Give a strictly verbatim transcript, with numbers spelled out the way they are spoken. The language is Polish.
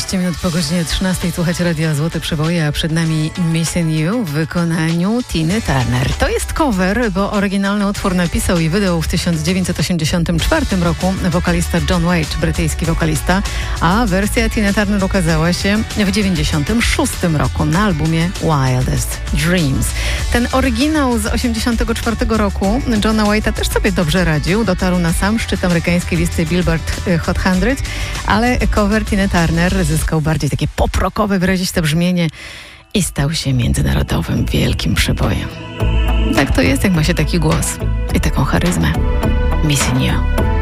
czterdzieści minut po godzinie trzynastej słuchać Radia Złote Przeboje, a przed nami Missing You w wykonaniu Tiny Turner. To jest cover, bo oryginalny utwór napisał i wydał w tysiąc dziewięćset osiemdziesiątym czwartym roku wokalista John Waite, brytyjski wokalista, a wersja Tiny Turner ukazała się w dziewięćdziesiątym szóstym roku na albumie Wildest Dreams. Ten oryginał z osiemdziesiątego czwartego roku Johna Waite'a też sobie dobrze radził, dotarł na sam szczyt amerykańskiej listy Billboard Hot sto, ale cover Tiny Turner zyskał bardziej takie pop-rockowe, wyraziste brzmienie i stał się międzynarodowym wielkim przebojem. Tak to jest, jak ma się taki głos i taką charyzmę. Missing You.